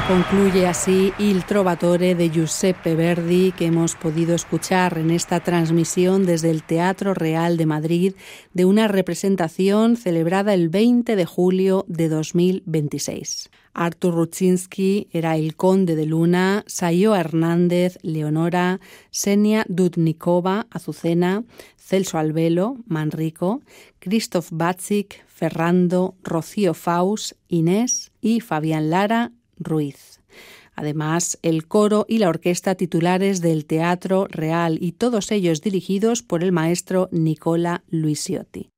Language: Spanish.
Concluye así Il Trovatore de Giuseppe Verdi, que hemos podido escuchar en esta transmisión desde el Teatro Real de Madrid de una representación celebrada el 20 de julio de 2026. Artur Rutschinski era el Conde de Luna, Sayo Hernández, Leonora, Xenia Dudnikova, Azucena, Celso Albelo, Manrico, Christoph Batzik, Ferrando, Rocío Faus, Inés y Fabián Lara, Ruiz. Además, el coro y la orquesta titulares del Teatro Real, y todos ellos dirigidos por el maestro Nicola Luisiotti.